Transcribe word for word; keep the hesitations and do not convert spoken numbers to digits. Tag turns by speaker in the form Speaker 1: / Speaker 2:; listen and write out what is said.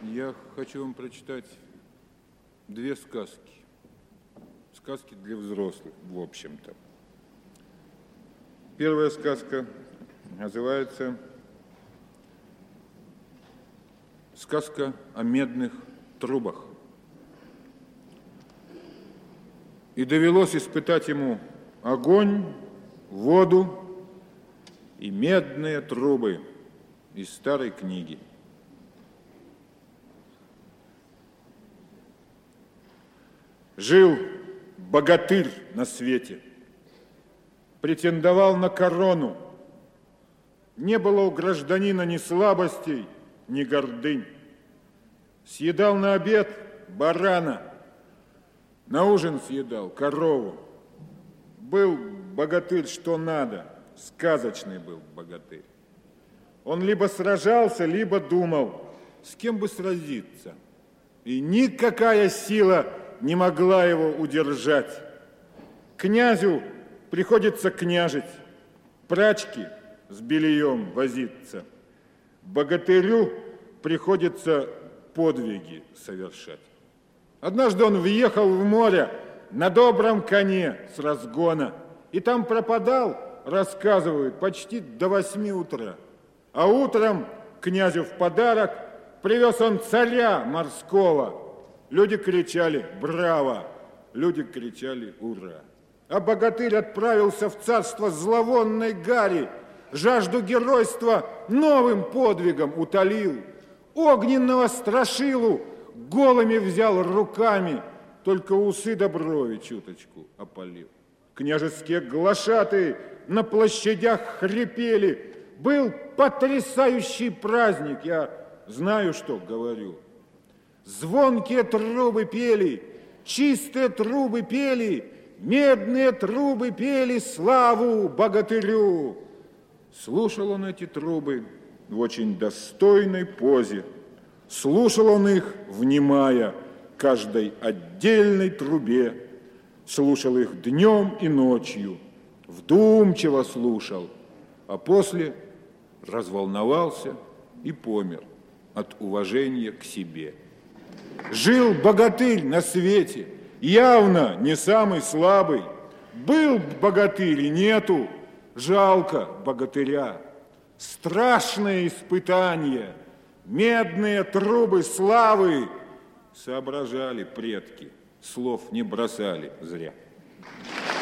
Speaker 1: Я хочу вам прочитать две сказки. Сказки для взрослых, в общем-то. Первая сказка называется «Сказка о медных трубах». И довелось испытать ему огонь, воду и медные трубы из старой книги. Жил богатырь на свете, претендовал на корону. Не было у гражданина ни слабостей, ни гордынь. Съедал на обед барана, на ужин съедал корову. Был богатырь что надо, сказочный был богатырь. Он либо сражался, либо думал, с кем бы сразиться. И никакая сила не могла его удержать. Князю приходится княжить, прачке с бельем возиться. Богатырю приходится подвиги совершать. Однажды он въехал в море на добром коне с разгона, и там пропадал, рассказывают, почти до восьми утра. А утром князю в подарок привез он царя морского. Люди кричали «Браво!», люди кричали «Ура!». А богатырь отправился в царство зловонной гари, жажду геройства новым подвигом утолил, огненного страшилу голыми взял руками, только усы до брови чуточку опалил. Княжеские глашатые на площадях хрипели. Был потрясающий праздник, я знаю, что говорю. Звонкие трубы пели, чистые трубы пели, медные трубы пели славу богатырю. Слушал он эти трубы в очень достойной позе. Слушал он их, внимая каждой отдельной трубе. Слушал их днем и ночью, вдумчиво слушал, а после разволновался и помер от уважения к себе. Жил богатырь на свете, явно не самый слабый. Был богатырь и нету, жалко богатыря. Страшное испытание, медные трубы славы. Соображали предки, слов не бросали зря.